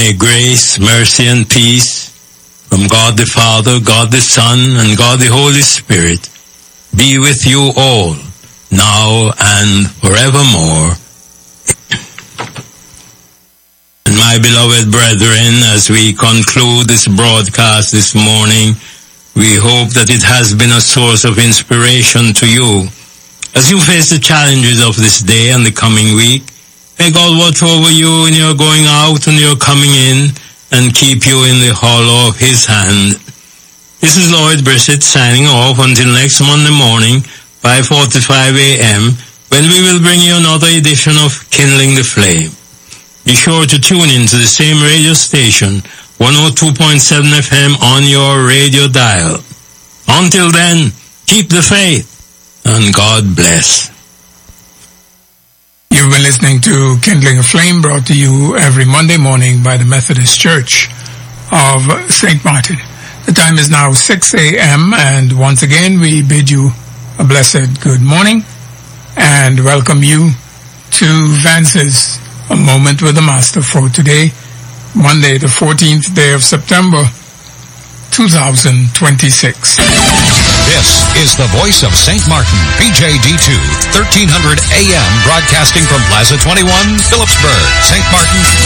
May grace, mercy, and peace from God the Father, God the Son, and God the Holy Spirit be with you all, now and forevermore. And my beloved brethren, as we conclude this broadcast this morning, we hope that it has been a source of inspiration to you. As you face the challenges of this day and the coming week, may God watch over you in your going out and your coming in, and keep you in the hollow of His hand. This is Lloyd Brissett signing off until next Monday morning, 5:45 a.m., when we will bring you another edition of Kindling the Flame. Be sure to tune in to the same radio station, 102.7 FM on your radio dial. Until then, keep the faith, and God bless. You've been listening to Kindling a Flame, brought to you every Monday morning by the Methodist Church of St. Martin. The time is now 6 a.m. and once again we bid you a blessed good morning and welcome you to Vance's A Moment with the Master for today, Monday the 14th day of September 2026. This is the voice of St. Martin, PJD2, 1300 AM, broadcasting from Plaza 21, Phillipsburg, St. Martin.